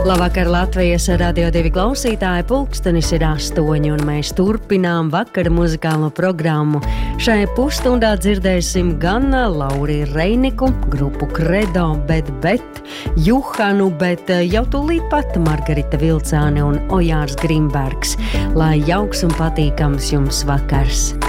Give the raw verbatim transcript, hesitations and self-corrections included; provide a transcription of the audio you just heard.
Labvakar, Latvijas Radio divi klausītāji, pulkstenis ir astoņi, un mēs turpinām vakara muzikālo programmu. Šai pusstundā dzirdēsim gan Lauriju Reiniku, grupu Kredo, bet, bet, Juhanu, bet jau tūlīt pat Margarita Vilcāne un Ojārs Grimbergs. Lai jauks un patīkams jums vakars!